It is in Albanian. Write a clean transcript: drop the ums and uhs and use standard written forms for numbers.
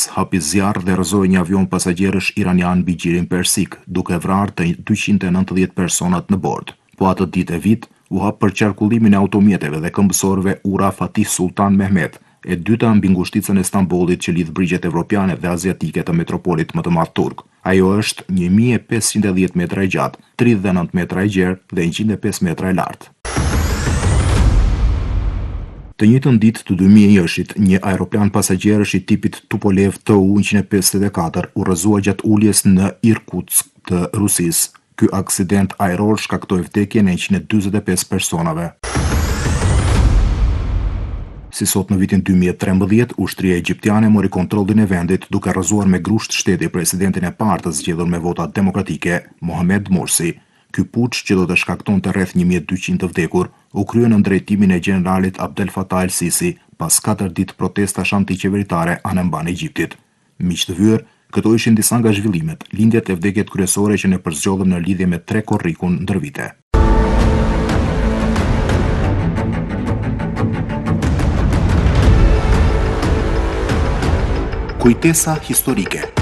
hapi zjarr dhe rrëzoi një avion pasagjerësh iranian mbi gjirin persik, duke vrarë të 290 personat në bord. Po atë ditë e vit, u hap për qarkullimin e automjeteve dhe këmbësorëve ura Fatih Sultan Mehmet, e dyta mbi ngushticën e Stambollit që lidh brigjet evropiane dhe aziatike të metropolit më të madh turk. Ajo është 1510 metra e gjatë, 39 metra e gjerë dhe 105 metra e lartë. Të njëjtën ditë të 2001-shit, një aeroplan pasagjerësh i tipit Tupolev Tu-154 u rrëzua gjatë uljes në Irkutsk të Rusisë. Ky aksident ajror shkaktoi vdekjen e 145 personave. Si sot në vitin 2013, ushtria egjiptiane mori kontrollin e vendit duke rrëzuar me grusht shteti presidentin e parë të zgjedhur me vota demokratike, Mohamed Morsi. Ky puç, që do të shkaktonte rreth 1200 të vdekur, u krye në drejtimin e generalit Abdel Fattah el-Sisi pas 4 ditë protestash antiqeveritare anë mban Egjiptit. Miq të vyer, këto ishin disa nga zhvillimet, lindjet e vdekjet kryesore që ne përzgjodhëm në lidhje me 3 korrikun ndër vite. Kujtesa historike.